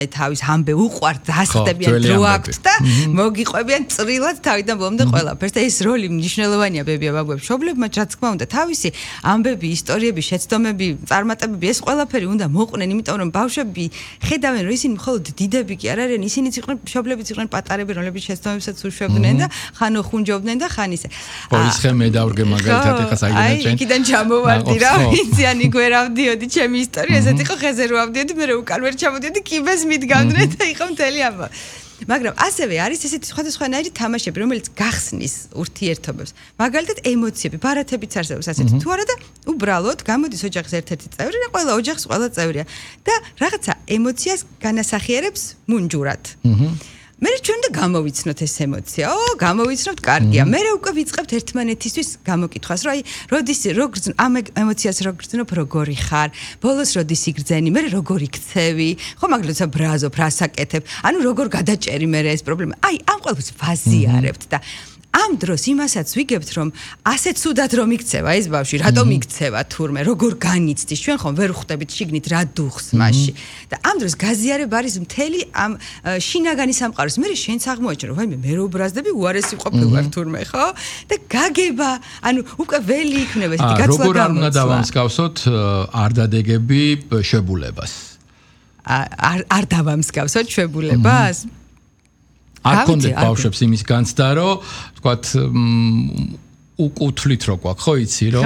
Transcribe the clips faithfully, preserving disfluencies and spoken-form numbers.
თავის ამბე უყვართ დასხდებიან დრო აქვთ და მოგიყვებიან წრილად თავიდან ბოლომდე ყველაფერს და ეს როლი მნიშვნელოვანია ბებია ბაბუებს მშობლებმა რაც თქმა უნდა თავისი ამბები ისტორიები შეცდომები წარმატებები ეს ყველაფერი უნდა მოყვნენ იმიტომ რომ ბავშვები ხედავენ რომ ისინი მხოლოდ დიდები კი არ არიან ისინიც იყვნენ მშობლებიც იყვნენ პატარები რომლებიც შეცდომებსაც უშვებდნენ და ხან ხუნჯობდნენ და ხან ისე პოლის ხე მე დავრგე მაგალითად ეხა საიდან აი იქიდან ჩამოვარდი რა ვიცი ან იქ ვერ ავდიოდი ჩემი ისტორია ესეთ იყო ხეზე რო ავდიოდი მე უკან ვერ ჩამოდიოდი კიბეს მიდგამდნენ და იყო მთელი ამბავი. მაგრამ ასევე არის ესეთი სხვადასხვანაირი თამაშები, რომელიც გახსნის ურთიერთობებს. მაგალითად, ემოციები, ბარათებიც არსებობს ასეთი თუ არა და უბრალოდ გამოდის ოჯახის ერთ-ერთი წევრი და ყველა ოჯახის ყველა წევრია და რაღაცა ემოციას განასახიერებს მუნჯურად. მე ჩვენ და გამოვიცნოთ ეს ემოცია. ო, გამოვიცნოთ, კარგია. მე უკვე ვიწყებთ ერთმანეთისთვის გამოკითხვას, რომ აი, როდის როგორ ამ ემოციას როგორ გძნობ, როგორი ხარ, ბოლოს როდის იგრძენი, მე როგორ იქცევი, ხო, მაგალითად ბრაზობ, რასაკეთებ, ანუ როგორ გადაჭერი მე ეს პრობლემა. აი, ამ ყველაფერს ვაზიარებთ და ამ დროს იმასაც ვიგებთ რომ ასე ცუდად რომ იქცევა ეს ბავშვი რატომ იქცევა თურმე როგორ განიცდის ჩვენ ხომ ვერ ხვდებით შიგნით რა დუხს მასში და ამ დროს გაზიარება არის მთელი ამ შინაგანი სამყაროს მე შენც აღმოაჩენ რომ ვაიმე მე რო ბრაზდები უარესი ყოფილი ვარ თურმე ხო და გაგება ანუ უკვე ველი იქნება ესეთი გაცვლა როგორ არ უნდა დავამსგავსოთ არ დადეგები შებულებას არ არ დავამსგავსოთ შებულებას არ კონდეთ ბავშვებს იმის განცდა რომ თქვათ უკუთვლით რო გვაქვს ხო იცი რომ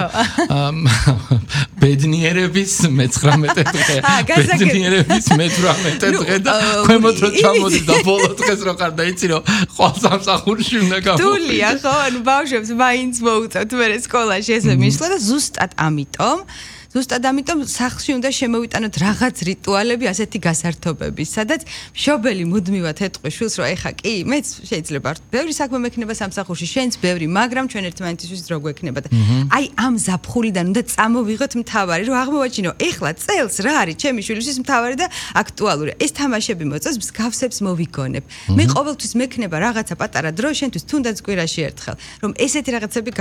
ბედნიერების მეცხრამეტე დღე ბედნიერების მეცხრამეტე დღე და ქვემოთ რო ჩამოდის და ბოლო დღეს რო ხარ და იცი რომ ყოველ სამსახურში უნდა გავა დულია ხო ანუ ბავშვებს მაინც მოუწევთ მე სკოლაში ესე მისვლა და ზუსტად ამიტომ ზუსტად ამიტომ სახლში უნდა შემოვიტანოთ რაღაც რიტუალები ასეთი გასართობების, სადაც მშობელი მუდმივად ეთყვი შვილს, რომ ეხა კი, მეც შეიძლება ბევრი საქმე მექნება სამსახურში, შენც ბევრი, მაგრამ ჩვენ ერთმანეთისთვის რო გვექნება და აი ამ ზაფხულიდან უნდა წამოვიღოთ მთავარი, რომ აღმოვაჩინო, ეხლა წელს რა არის ჩემი შვილისთვის მთავარი და აქტუალური. ეს თამაშები მოწევს, მსგავსებს მოვიგონებ. მე ყოველთვის მექნება რაღაცა პატარა დრო შენთვის თუნდაც კვირაში ერთხელ, რომ ესეთი რაღაცები